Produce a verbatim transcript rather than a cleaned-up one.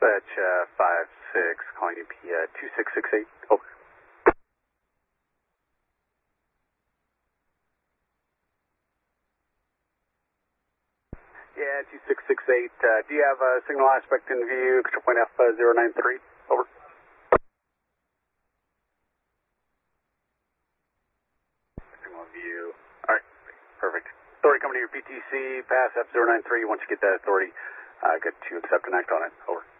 dispatch uh, five six, calling you P uh, two six six eight. Over. Yeah, two six six eight. Uh, do you have a signal aspect in view? Control point F zero nine three. Over. Signal view. All right, perfect. Authority coming to your P T C, pass F zero nine three. Once you get that authority, uh, good to accept and act on it. Over.